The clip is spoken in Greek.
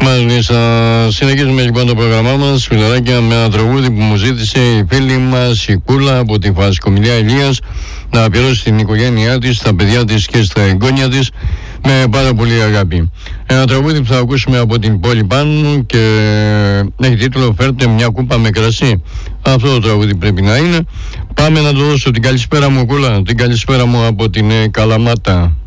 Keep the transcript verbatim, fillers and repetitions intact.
Μάλιστα, συνεχίζουμε λοιπόν το πρόγραμμά μας, φιλαράκια, με ένα τραγούδι που μου ζήτησε η φίλη μας η Κούλα από τη Φασκομιλιά Ηλίας να αφιερώσει την οικογένειά της, στα παιδιά της και στα εγγόνια της με πάρα πολύ αγάπη. Ένα τραγούδι που θα ακούσουμε από την πόλη Πάνου και έχει τίτλο «Φέρτε μια κούπα με κρασί». Αυτό το τραγούδι πρέπει να είναι. Πάμε να το δώσω την καλησπέρα μου, Κούλα, την καλησπέρα μου από την Καλαμάτα.